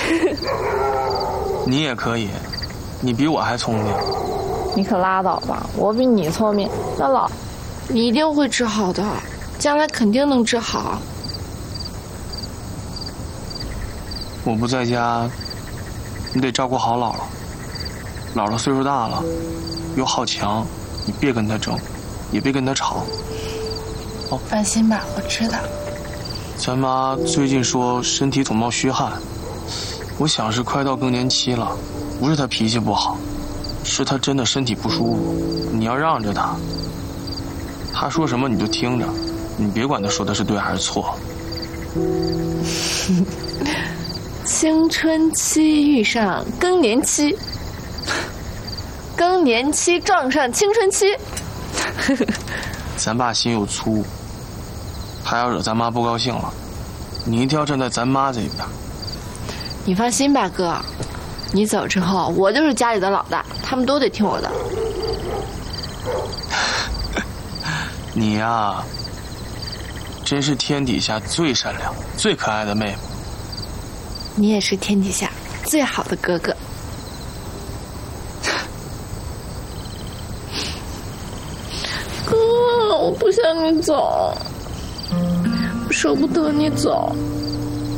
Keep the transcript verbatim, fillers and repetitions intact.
你也可以，你比我还聪明。 你可拉倒吧，我比你聪明。那老， 你一定会治好的，将来肯定能治好。 我不在家，你得照顾好姥姥。姥姥岁数大了，又好强，你别跟她争，也别跟她吵。 哦，放心吧，我知道。 咱妈最近说身体总冒虚汗，我想是快到更年期了，不是她脾气不好，是她真的身体不舒服。你要让着她，她说什么你就听着，你别管她说的是对还是错。 青春期遇上更年期，更年期撞上青春期。 咱爸心又粗，他要惹咱妈不高兴了，你一定要站在咱妈这边。 你放心吧，哥，你走之后，我就是家里的老大，他们都得听我的。 你呀，真是天底下最善良、最可爱的妹妹。 你也是天底下最好的哥哥。 哥，我不想你走，我舍不得你走。